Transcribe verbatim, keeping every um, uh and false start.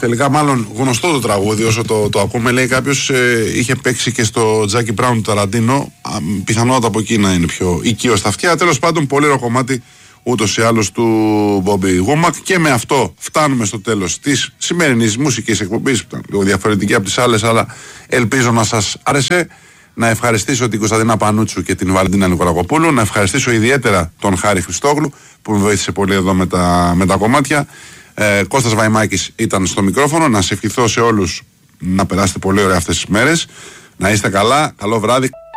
Τελικά, μάλλον γνωστό το τραγούδι, όσο το, το ακούμε, λέει κάποιος, ε, είχε παίξει και στο Τζάκι Μπράουν του Ταραντίνο. Πιθανότατα από εκεί να είναι πιο οικείο στα αυτιά. Τέλος πάντων, πολύ ωραίο κομμάτι ούτως ή άλλως του Μπόμπι Γούμακ. Και με αυτό φτάνουμε στο τέλος της σημερινής μουσικής εκπομπής, που ήταν λίγο διαφορετική από τις άλλες, αλλά ελπίζω να σας άρεσε. Να ευχαριστήσω την Κωνσταντίνα Πανούτσου και την Βαλεντίνα Νικολακοπούλου. Να ευχαριστήσω ιδιαίτερα τον Χάρη Χριστόγλου που με βοήθησε πολύ εδώ με τα, με τα κομμάτια. Ε, Κώστας Βαϊμάκης ήταν στο μικρόφωνο. Να σε ευχηθώ σε όλους να περάσετε πολύ ωραία αυτές τις μέρες. Να είστε καλά. Καλό βράδυ.